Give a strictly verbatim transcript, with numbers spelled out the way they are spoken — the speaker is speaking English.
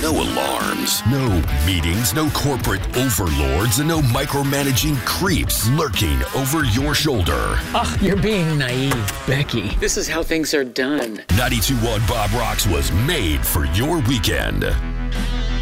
No alarms, no meetings, no corporate overlords, and no micromanaging creeps lurking over your shoulder. Ugh, you're being naive, Becky. This is how things are done. ninety-two point one Bob Rocks was made for your weekend.